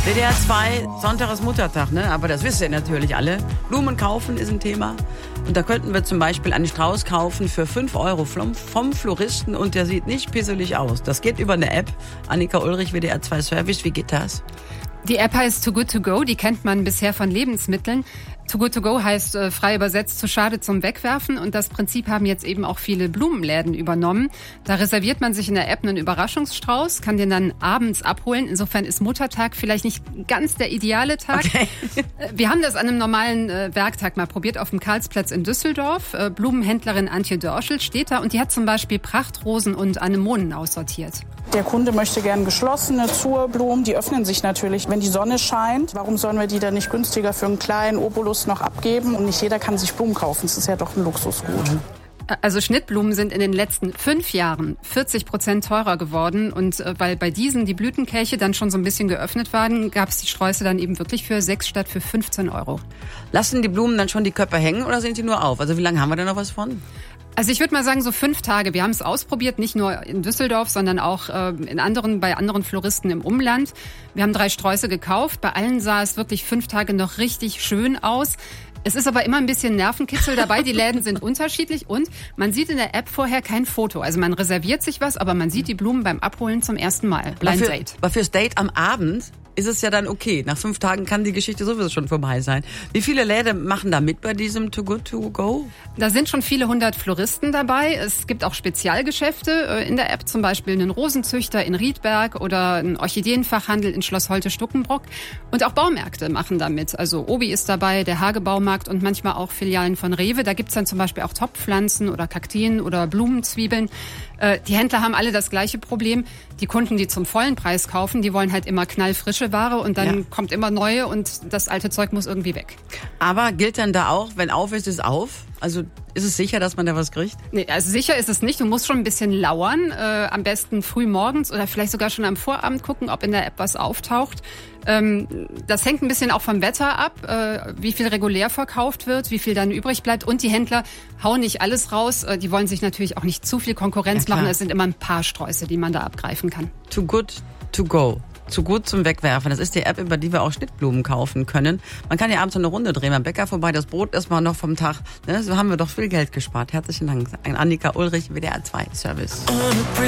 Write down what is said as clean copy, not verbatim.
WDR 2, Sonntag ist Muttertag, ne? Aber das wisst ihr natürlich alle. Blumen kaufen ist ein Thema. Und da könnten wir zum Beispiel einen Strauß kaufen für 5 € vom Floristen und der sieht nicht pisselig aus. Das geht über eine App. Annika Ulrich, WDR 2 Service, wie geht das? Die App heißt Too Good To Go, die kennt man bisher von Lebensmitteln. Too Good To Go heißt frei übersetzt zu schade zum Wegwerfen und das Prinzip haben jetzt eben auch viele Blumenläden übernommen. Da reserviert man sich in der App einen Überraschungsstrauß, kann den dann abends abholen. Insofern ist Muttertag vielleicht nicht ganz der ideale Tag. Okay. Wir haben das an einem normalen Werktag mal probiert auf dem Karlsplatz in Düsseldorf. Blumenhändlerin Antje Dörschel steht da und die hat zum Beispiel Prachtrosen und Anemonen aussortiert. Der Kunde möchte gern geschlossene Zurblumen, die öffnen sich natürlich, wenn die Sonne scheint. Warum sollen wir die dann nicht günstiger für einen kleinen Obolus noch abgeben? Und nicht jeder kann sich Blumen kaufen, das ist ja doch ein Luxusgut. Also Schnittblumen sind in den letzten 5 Jahren 40% teurer geworden und weil bei diesen die Blütenkelche dann schon so ein bisschen geöffnet waren, gab es die Sträuße dann eben wirklich für 6 statt für 15 €. Lassen die Blumen dann schon die Köpfe hängen oder sind sie nur auf? Also wie lange haben wir da noch was von? Also ich würde mal sagen so 5 Tage. Wir haben es ausprobiert, nicht nur in Düsseldorf, sondern auch bei anderen Floristen im Umland. Wir haben 3 Sträuße gekauft. Bei allen sah es wirklich 5 Tage noch richtig schön aus. Es ist aber immer ein bisschen Nervenkitzel dabei. Die Läden sind unterschiedlich und man sieht in der App vorher kein Foto. Also man reserviert sich was, aber man sieht die Blumen beim Abholen zum ersten Mal. Blind Date. Aber fürs Date am Abend ist es ja dann okay. Nach 5 Tagen kann die Geschichte sowieso schon vorbei sein. Wie viele Läden machen da mit bei diesem Too Good To Go? Da sind schon viele 100 Floristen dabei. Es gibt auch Spezialgeschäfte in der App, zum Beispiel einen Rosenzüchter in Riedberg oder einen Orchideenfachhandel in Schloss Holte-Stuckenbrock. Und auch Baumärkte machen da mit. Also Obi ist dabei, der Hage-Baumarkt und manchmal auch Filialen von Rewe. Da gibt's dann zum Beispiel auch Topfpflanzen oder Kakteen oder Blumenzwiebeln. Die Händler haben alle das gleiche Problem. Die Kunden, die zum vollen Preis kaufen, die wollen halt immer knallfrische Ware und dann kommt immer neue und das alte Zeug muss irgendwie weg. Aber gilt dann da auch, wenn auf ist, ist auf? Also ist es sicher, dass man da was kriegt? Nee, also sicher ist es nicht. Du musst schon ein bisschen lauern. Am besten früh morgens oder vielleicht sogar schon am Vorabend gucken, ob in der App was auftaucht. Das hängt ein bisschen auch vom Wetter ab, wie viel regulär verkauft wird, wie viel dann übrig bleibt. Und die Händler hauen nicht alles raus. Die wollen sich natürlich auch nicht zu viel Konkurrenz machen. Es sind immer ein paar Sträuße, die man da abgreifen kann. Too Good To Go. Zu gut zum Wegwerfen. Das ist die App, über die wir auch Schnittblumen kaufen können. Man kann ja abends so eine Runde drehen beim Bäcker vorbei, das Brot erstmal noch vom Tag. Ne? So haben wir doch viel Geld gespart. Herzlichen Dank an Annika Ulrich, WDR 2 Service.